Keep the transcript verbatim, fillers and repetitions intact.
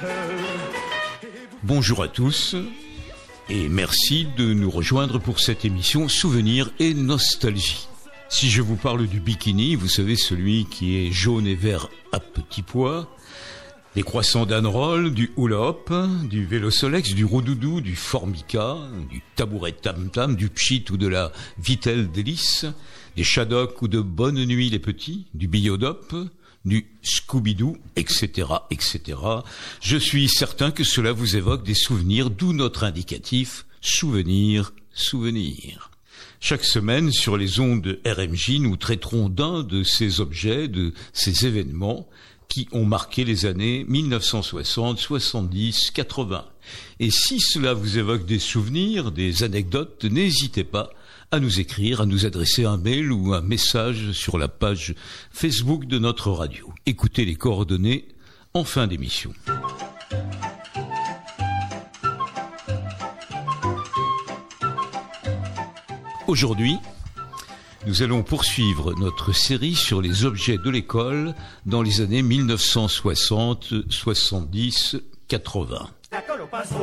Bonjour à tous et merci de nous rejoindre pour cette émission Souvenirs et Nostalgie. Si je vous parle du bikini, vous savez, celui qui est jaune et vert à petits pois, des croissants d'Anroll, du hula-hop, du vélo-solex, du roudoudou, du formica, du tabouret tam-tam, du pchit ou de la vitelle délice, des shadocks ou de bonne nuit les petits, du biodop, du Scooby-Doo, et cetera, et cetera. Je suis certain que cela vous évoque des souvenirs, d'où notre indicatif « Souvenir, souvenir ». Chaque semaine, sur les ondes de R M J, nous traiterons d'un de ces objets, de ces événements qui ont marqué les années mille neuf cent soixante, soixante-dix, quatre-vingts. Et si cela vous évoque des souvenirs, des anecdotes, n'hésitez pas à nous écrire, à nous adresser un mail ou un message sur la page Facebook de notre radio. Écoutez les coordonnées en fin d'émission. Aujourd'hui, nous allons poursuivre notre série sur les objets de l'école dans les années mille neuf cent soixante, soixante-dix, quatre-vingts.